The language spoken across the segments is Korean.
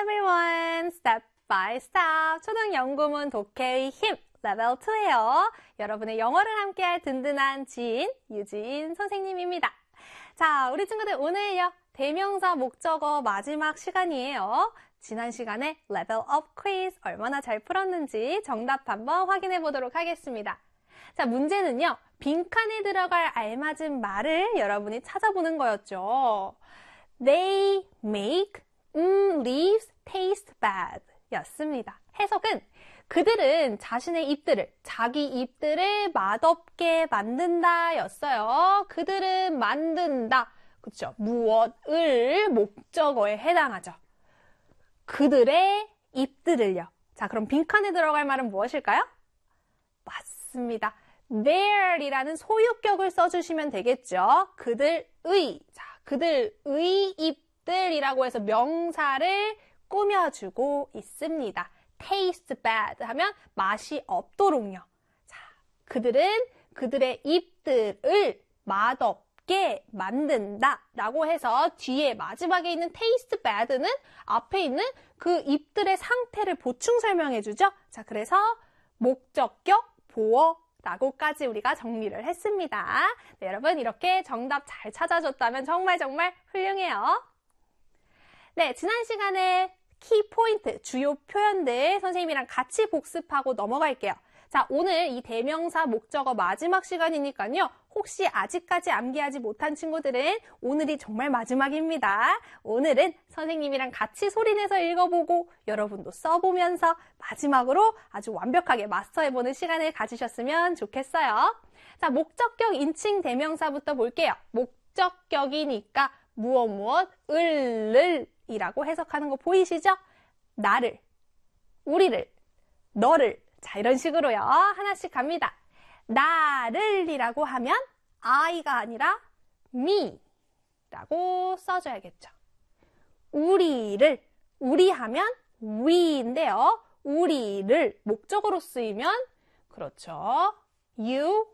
everyone! Step by step 초등연구문 독해의 힘 레벨 2예요. 여러분의 영어를 함께할 든든한 지인 유지인 선생님입니다. 자, 우리 친구들 오늘요 대명사 목적어 마지막 시간이에요. 지난 시간에 레벨 업 퀴즈 얼마나 잘 풀었는지 정답 한번 확인해 보도록 하겠습니다. 자, 문제는요 빈칸에 들어갈 알맞은 말을 여러분이 찾아보는 거였죠. They make leaves taste bad 였습니다. 해석은 그들은 자신의 잎들을, 자기 잎들을 맛없게 만든다 였어요. 그들은 만든다. 그쵸? 무엇을 목적어에 해당하죠. 그들의 잎들을요. 자, 그럼 빈칸에 들어갈 말은 무엇일까요? 맞습니다. their이라는 소유격을 써주시면 되겠죠. 그들의, 자, 그들의 잎들이라고 해서 명사를 꾸며주고 있습니다. taste bad 하면 맛이 없도록요. 자, 그들은 그들의 잎들을 맛없게 만든다 라고 해서 뒤에 마지막에 있는 taste bad는 앞에 있는 그 잎들의 상태를 보충 설명해 주죠. 자, 그래서 목적격 보어 라고까지 우리가 정리를 했습니다. 네, 여러분 이렇게 정답 잘 찾아줬다면 정말 훌륭해요. 네, 지난 시간에 키포인트, 주요 표현들 선생님이랑 같이 복습하고 넘어갈게요. 자, 오늘 이 대명사 목적어 마지막 시간이니까요. 혹시 아직까지 암기하지 못한 친구들은 오늘이 정말 마지막입니다. 오늘은 선생님이랑 같이 소리내서 읽어보고 여러분도 써보면서 마지막으로 아주 완벽하게 마스터해보는 시간을 가지셨으면 좋겠어요. 자, 목적격 인칭 대명사부터 볼게요. 목적격이니까 무엇을 이라고 해석하는 거 보이시죠? 나를, 우리를, 너를. 자, 이런 식으로요. 하나씩 갑니다. 나를 이라고 하면 I가 아니라 me 라고 써줘야겠죠. 우리를, 우리 하면 we인데요. 우리를 목적어로 쓰이면 그렇죠. you,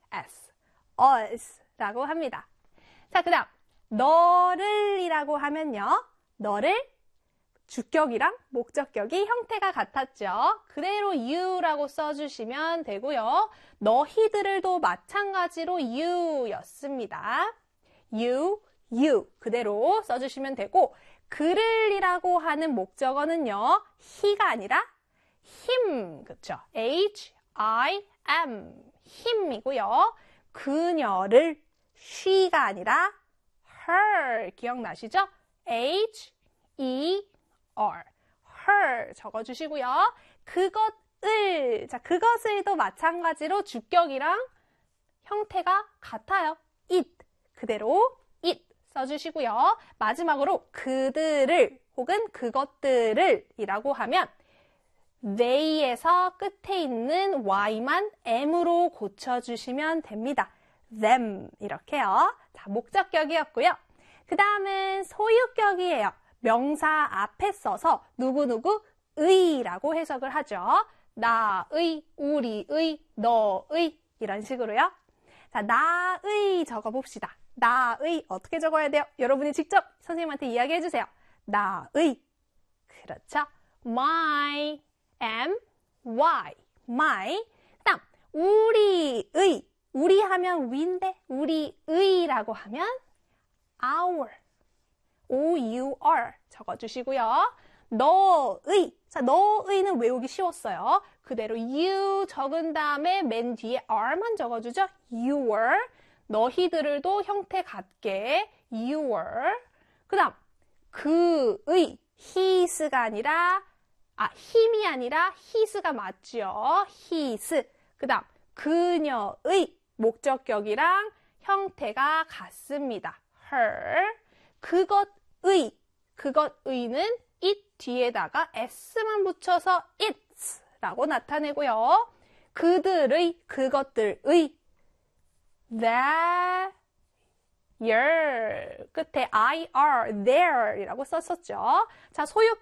us 라고 합니다. 자, 그 다음 너를 이라고 하면요. 너를 주격이랑 목적격이 형태가 같았죠. 그대로 you라고 써주시면 되고요. 너희들을도 마찬가지로 you였습니다. you 그대로 써주시면 되고 그를 이라고 하는 목적어는요. he가 아니라 him, 그쵸? H-I-M, him이고요. 그녀를 she가 아니라 her, 기억나시죠? H-E-R, her 적어주시고요. 그것을, 자, 그것을도 마찬가지로 주격이랑 형태가 같아요. it, 그대로 it 써주시고요. 마지막으로 그들을 혹은 그것들을 이라고 하면 they에서 끝에 있는 y만 m으로 고쳐주시면 됩니다. them 이렇게요. 자, 목적격이었고요. 그 다음은 소유격이에요. 명사 앞에 써서 누구누구의 라고 해석을 하죠. 나의, 우리의, 너의 이런 식으로요. 자, 나의 적어봅시다. 나의 어떻게 적어야 돼요? 여러분이 직접 선생님한테 이야기해 주세요. 나의. 그렇죠. my, my. 그 다음 우리의. 우리 하면 we인데 우리의라고 하면 our, O-U-R 적어주시고요. 너의, 자, 너의는 외우기 쉬웠어요. 그대로 you 적은 다음에 맨 뒤에 R만 적어주죠. your, 너희들을도 형태 같게 your. 그 다음 그의, his가 아니라, him이 아니라 his가 맞죠. his. 그 다음 그녀의 목적격이랑 형태가 같습니다. her. 그것의는 it 뒤에다가 s만 붙여서 its 라고 나타내고요. 그들의, 그것들의 their 끝에 ir, their 이라고 썼었죠. 자, 소유격